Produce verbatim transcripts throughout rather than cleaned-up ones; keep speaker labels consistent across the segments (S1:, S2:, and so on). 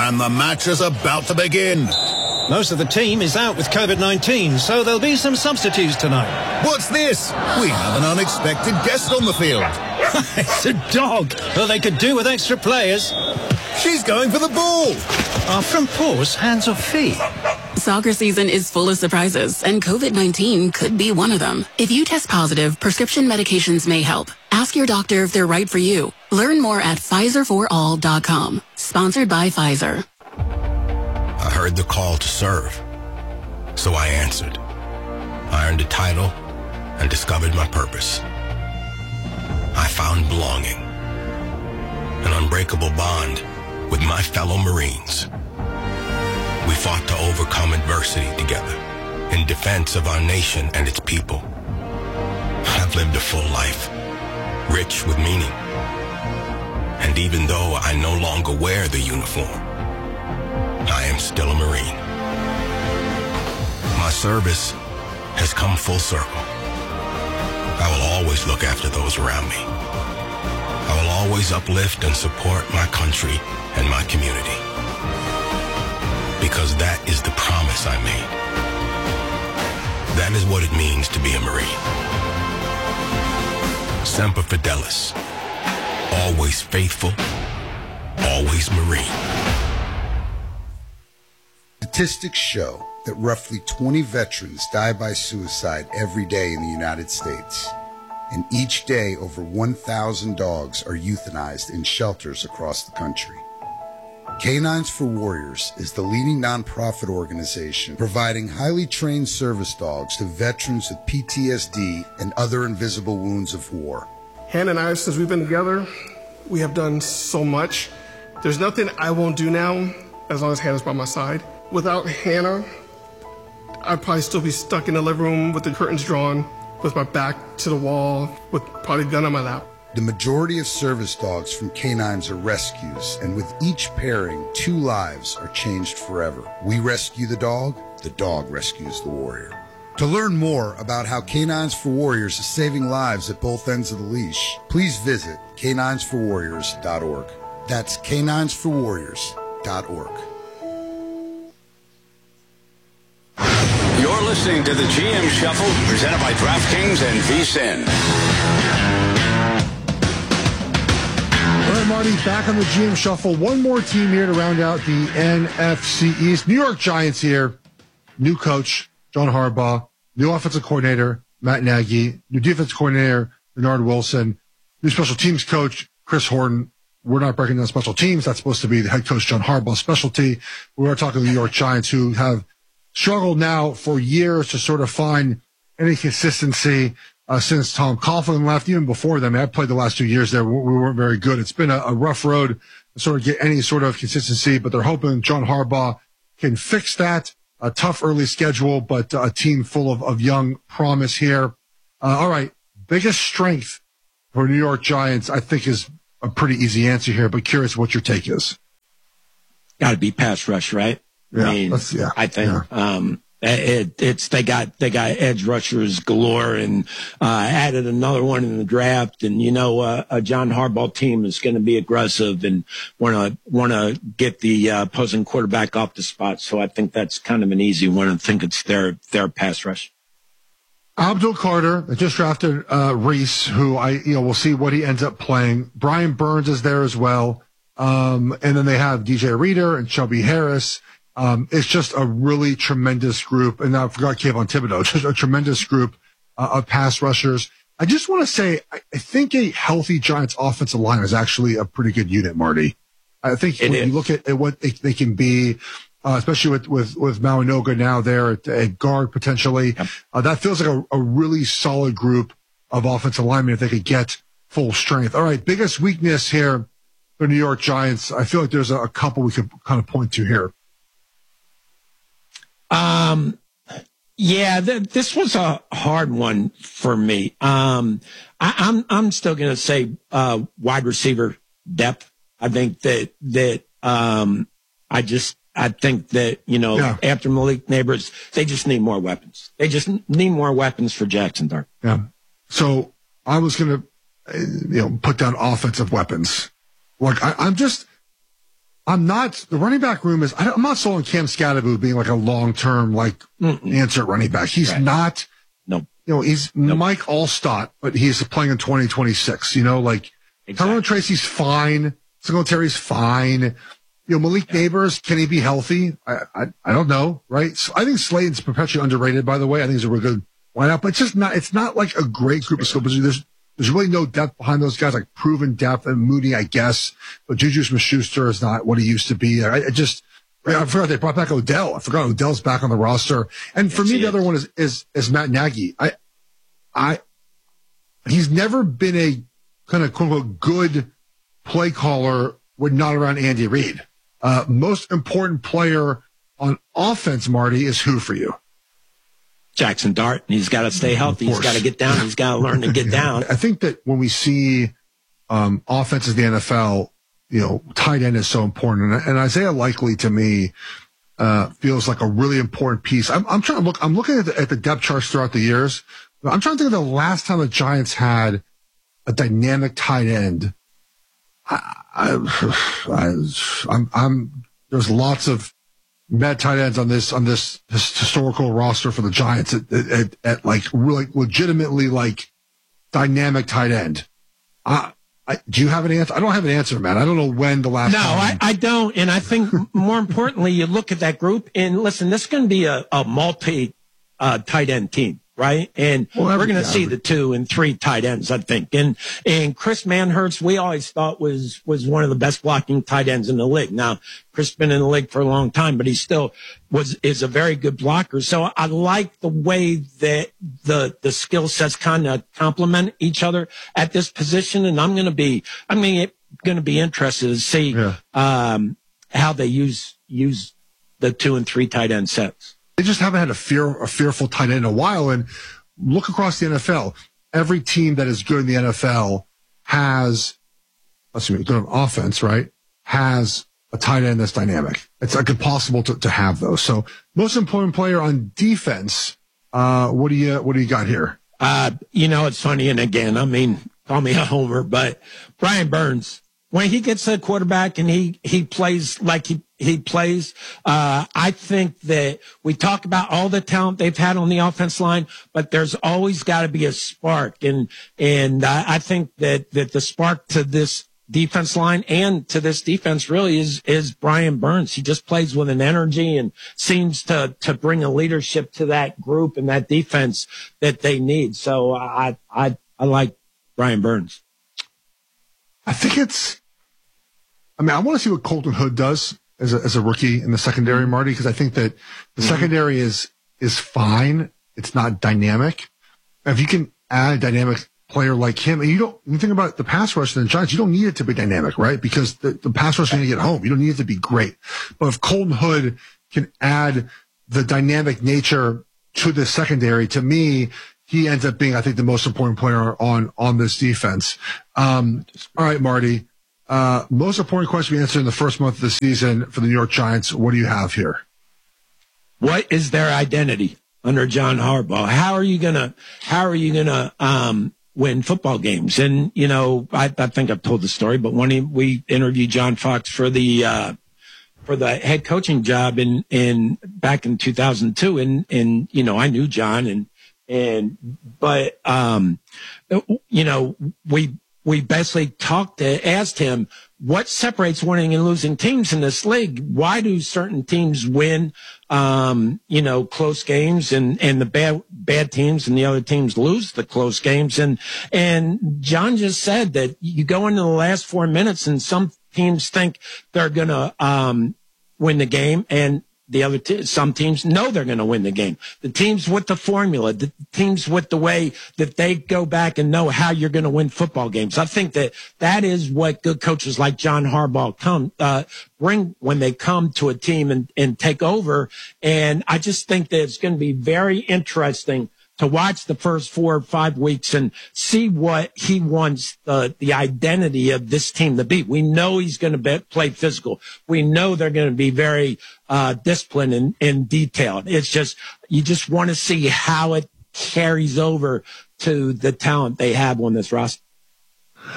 S1: And the match is about to begin.
S2: Most of the team is out with COVID nineteen, so there'll be some substitutes tonight.
S1: What's this? We have an unexpected guest on the field.
S2: It's a dog. Well, they could do with extra players.
S1: She's going for the ball.
S2: Are from paws, hands or feet?
S3: Soccer season is full of surprises, and COVID nineteen could be one of them. If you test positive, prescription medications may help. Ask your doctor if they're right for you. Learn more at Pfizer for all dot com. Sponsored by Pfizer.
S4: I heard the call to serve, so I answered. I earned a title and discovered my purpose. I found belonging, an unbreakable bond with my fellow Marines. We fought to overcome adversity together in defense of our nation and its people. I've lived a full life, rich with meaning. And even though I no longer wear the uniform, I am still a Marine. My service has come full circle. I will always look after those around me. I will always uplift and support my country and my community. Because that is the promise I made. That is what it means to be a Marine. Semper Fidelis. Always faithful. Always Marine.
S5: Statistics show that roughly twenty veterans die by suicide every day in the United States. And each day, over one thousand dogs are euthanized in shelters across the country. Canines for Warriors is the leading nonprofit organization providing highly trained service dogs to veterans with P T S D and other invisible wounds of war.
S6: Hannah and I, since we've been together, we have done so much. There's nothing I won't do now as long as Hannah's by my side. Without Hannah, I'd probably still be stuck in the living room with the curtains drawn, with my back to the wall, with probably a gun on my lap.
S5: The majority of service dogs from Canines are rescues, and with each pairing, two lives are changed forever. We rescue the dog, the dog rescues the warrior. To learn more about how Canines for Warriors is saving lives at both ends of the leash, please visit canines for warriors dot org. That's canines for warriors dot org.
S7: You're listening to the G M Shuffle, presented by DraftKings and V S I N.
S8: All right, Marty, back on the G M Shuffle. One more team here to round out the N F C East. New York Giants here. New coach, John Harbaugh. New offensive coordinator, Matt Nagy. New defense coordinator, Bernard Wilson. New special teams coach, Chris Horton. We're not breaking down special teams. That's supposed to be the head coach, John Harbaugh's specialty. We are talking the New York Giants, who have struggled now for years to sort of find any consistency uh, since Tom Coughlin left. Even before them, I played the last two years there. We weren't very good. It's been a, a rough road to sort of get any sort of consistency, but they're hoping John Harbaugh can fix that. A tough early schedule, but uh, a team full of, of young promise here. Uh, all right. Biggest strength for New York Giants, I think, is a pretty easy answer here, but curious what your take is.
S9: Got to be pass rush, right?
S8: Yeah,
S9: I mean,
S8: yeah,
S9: I think,
S8: yeah.
S9: um, it, it's, they got, they got edge rushers galore and, uh, added another one in the draft. And, you know, uh, a John Harbaugh team is going to be aggressive and want to, want to get the uh, opposing quarterback off the spot. So I think that's kind of an easy one. I think it's their, their pass rush.
S8: Abdul Carter, they just drafted, uh, Reese, who I, you know, we'll see what he ends up playing. Brian Burns is there as well. Um, and then they have D J Reader and Chubby Harris. Um, it's just a really tremendous group. And I forgot Kayvon Thibodeau, just a tremendous group uh, of pass rushers. I just want to say, I, I think a healthy Giants offensive line is actually a pretty good unit, Marty. I think it when is. you look at, at what they, they can be, uh, especially with, with, with Mauanoga now there at, at guard potentially, yep. uh, that feels like a, a really solid group of offensive linemen if they could get full strength. All right. Biggest weakness here for New York Giants. I feel like there's a, a couple we could kind of point to here.
S9: Um, yeah, th- this was a hard one for me. Um, I, I'm, I'm still going to say, uh, wide receiver depth. I think that, that, um, I just, I think that, you know, yeah. after Malik Neighbors, they just need more weapons. They just need more weapons for Jackson Dart.
S8: Yeah. So I was going to, you know, put down offensive weapons. Like I, I'm just, I'm not, the running back room is, I'm not sold on Cam Scatterbo being like a long-term, like, Mm-mm. answer at running back. He's right. not,
S9: no,
S8: you know, he's
S9: nope.
S8: Mike Allstott, but he's playing in twenty twenty-six, you know, like, exactly. Tyrone Tracy's fine. Singletary's fine. You know, Malik yeah. Neighbors, can he be healthy? I, I, I don't know, right? So I think Slayton's perpetually underrated, by the way. I think he's a really good wideout, but it's just not, it's not like a great group of skill positions. There's, There's really no depth behind those guys, like proven depth and Mooney, I guess. But Juju Smith-Schuster is not what he used to be. I, I just, I forgot they brought back Odell. I forgot Odell's back on the roster. And for yes, me, the is. other one is, is, is Matt Nagy. I, I, he's never been a kind of quote unquote good play caller when not around Andy Reid. Uh, most important player on offense, Marty, is who for you?
S9: Jackson Dart, and he's got to stay healthy. He's got to get down. He's got to learn to get down.
S8: I think that when we see um, offenses in the N F L, you know, tight end is so important. And, and Isaiah Likely, to me, uh, feels like a really important piece. I'm, I'm trying to look, I'm looking at the, at the depth charts throughout the years. I'm trying to think of the last time the Giants had a dynamic tight end. I, I, I, I'm, I'm, there's lots of bad tight ends on this on this, this historical roster for the Giants at, at, at like really legitimately like dynamic tight end. I, I, do you have an answer? I don't have an answer, man. I don't know when the last.
S9: No,
S8: time.
S9: I, I don't. And I think more importantly, you look at that group and listen. This is going to be a, a multi uh, tight end team. Right. And well, we're going to see the two and three tight ends, I think. And, and Chris Manhertz, we always thought was, was one of the best blocking tight ends in the league. Now, Chris has been in the league for a long time, but he still was, is a very good blocker. So I like the way that the, the skill sets kind of complement each other at this position. And I'm going to be, I mean, going to be interested to see, yeah. um, how they use, use the two and three tight end sets.
S8: They just haven't had a fear, a fearful tight end in a while. And look across the N F L. Every team that is good in the N F L has, let's see, good on offense, right? Has a tight end that's dynamic. It's like impossible to, to have those. So most important player on defense. Uh, what do you, what do you got here?
S9: Uh, you know, it's funny. And again, I mean, call me a homer, but Brian Burns, when he gets a quarterback and he, he plays like he, he plays, uh, I think that we talk about all the talent they've had on the offense line, but there's always got to be a spark. And, and uh, I think that, that the spark to this defense line and to this defense really is, is Brian Burns. He just plays with an energy and seems to, to bring a leadership to that group and that defense that they need. So I, I, I like Brian Burns.
S8: I think it's, I mean, I want to see what Colton Hood does as a, as a rookie in the secondary, Marty, because I think that the mm-hmm. secondary is, is fine. It's not dynamic. If you can add a dynamic player like him, and you don't, you think about the pass rush in the Giants, you don't need it to be dynamic, right? Because the, the pass rush is going to get home. You don't need it to be great. But if Colton Hood can add the dynamic nature to the secondary, to me, he ends up being, I think, the most important player on, on this defense. Um, all right, Marty. Uh, most important question we answered in the first month of the season for the New York Giants. What do you have here?
S9: What is their identity under John Harbaugh? How are you gonna, how are you gonna, um, win football games? And, you know, I, I think I've told the story, but when he, we interviewed John Fox for the, uh, for the head coaching job in, in back in two thousand two. And, and, you know, I knew John and, and, but, um, you know, we, we basically talked to, asked him, what separates winning and losing teams in this league? Why do certain teams win, um, you know, close games and, and the bad, bad teams and the other teams lose the close games? And, and John just said that you go into the last four minutes and some teams think they're going to, um, win the game, and the other te- some teams know they're going to win the game. The teams with the formula, the teams with the way that they go back and know how you're going to win football games. I think that that is what good coaches like John Harbaugh come uh, bring when they come to a team and, and take over. And I just think that it's going to be very interesting to watch the first four or five weeks and see what he wants the, the identity of this team to be. We know he's going to be, play physical. We know they're going to be very uh, disciplined and, and detailed. It's just, you just want to see how it carries over to the talent they have on this roster.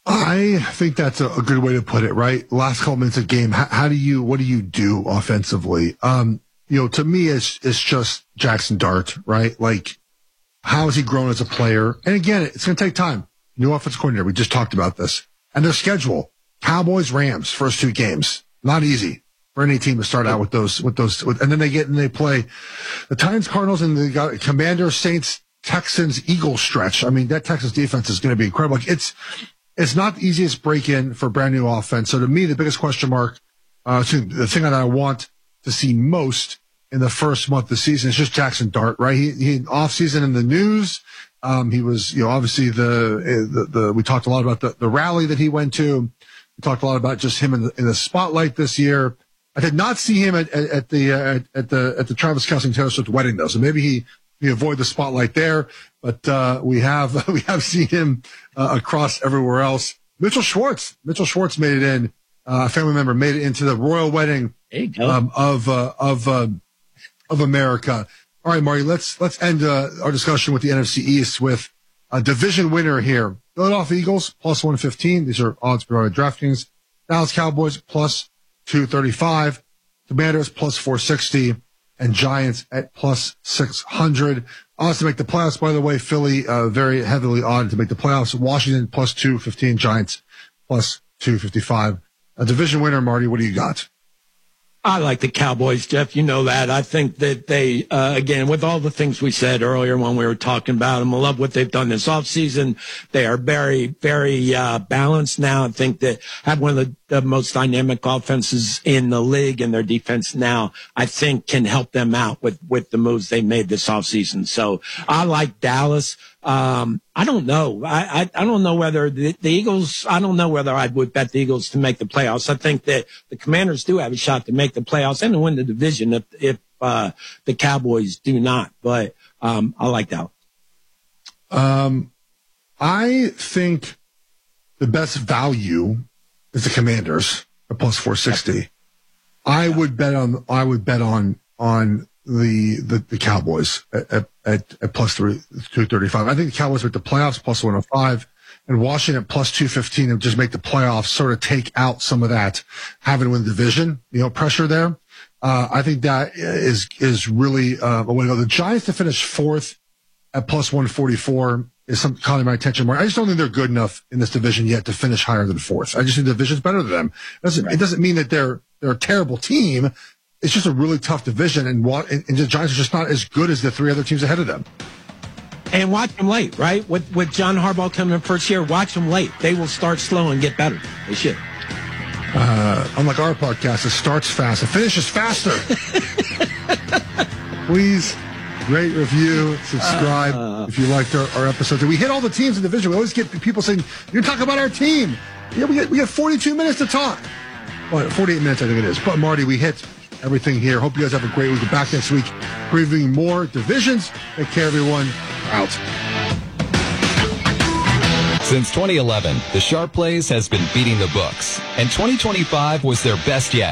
S8: I think that's a, a good way to put it, right? Last couple minutes of game, how, how do you, what do you do offensively? Um, you know, to me, it's, it's just Jackson Dart, right? Like, how has he grown as a player? And again, it's going to take time. New offensive coordinator. We just talked about this. And their schedule, Cowboys, Rams, first two games. Not easy for any team to start out with those, with those, with, and then they get and they play the Titans, Cardinals, and they got Commanders, Saints, Texans, Eagles stretch. I mean, that Texas defense is going to be incredible. Like, it's, it's not the easiest break in for brand new offense. So to me, the biggest question mark, uh, the thing that I want to see most in the first month of the season is just Jackson Dart, right? He, he off season in the news. Um, he was, you know, obviously the, the, the, we talked a lot about the, the rally that he went to. We talked a lot about just him in the, in the spotlight this year. I did not see him at, at, at the, uh, at the, at the Travis Kelce and Taylor Swift wedding though. So maybe he, he avoided the spotlight there, but, uh, we have, we have seen him, uh, across everywhere else. Mitchell Schwartz, Mitchell Schwartz made it in, uh, a family member made it into the royal wedding, um, of, uh, of, uh, of America. All right, Marty, let's, let's end, uh, our discussion with the N F C East with a division winner here. Philadelphia Eagles, plus one fifteen. These are odds provided by DraftKings. Dallas Cowboys, plus two thirty-five. Commanders, plus four sixty. And Giants at plus six hundred. Odds to make the playoffs, by the way. Philly, uh, very heavily odded to make the playoffs. Washington, plus two fifteen. Giants, plus two fifty-five. A division winner, Marty, what do you got?
S9: I like the Cowboys, Jeff. You know that. I think that they, uh, again, with all the things we said earlier when we were talking about them, I love what they've done this offseason. They are very, very, uh, balanced now. I think that have one of the, the most dynamic offenses in the league, and their defense now, I think, can help them out with, with the moves they made this offseason. So I like Dallas. Um, I don't know. I, I, I don't know whether the, the Eagles, I don't know whether I would bet the Eagles to make the playoffs. I think that the Commanders do have a shot to make the playoffs and to win the division if, if, uh, the Cowboys do not. But, um, I like that.
S8: Um, I think the best value is the Commanders at plus four sixty. I would bet on, I would bet on, on the, the, the Cowboys at, at, at, at plus three, two thirty-five. I think the Cowboys are at the playoffs plus one oh five, and Washington at plus two fifteen and just make the playoffs, sort of take out some of that having to win the division, you know, pressure there. Uh, I think that is, is really, uh, a way to go. The Giants to finish fourth at plus one forty-four is something calling my attention more. I just don't think they're good enough in this division yet to finish higher than fourth. I just think the division's better than them. It doesn't, right. It doesn't mean that they're, they're a terrible team. It's just a really tough division, and, and, and the Giants are just not as good as the three other teams ahead of them.
S9: And watch them late, right? With with John Harbaugh coming in first year, watch them late. They will start slow and get better. They should.
S8: Uh, unlike our podcast, it starts fast. It finishes faster. Please rate, review, subscribe uh, if you liked our, our episode. We hit all the teams in the division. We always get people saying, you're talking about our team. Yeah, we got, we got forty-two minutes to talk. Well, forty-eight minutes, I think it is. But, Marty, we hit everything here. Hope you guys have a great week. We'll be back next week previewing more divisions. Take care, everyone. We're out.
S10: Since twenty eleven, the Sharp Plays has been beating the books, and twenty twenty-five was their best yet.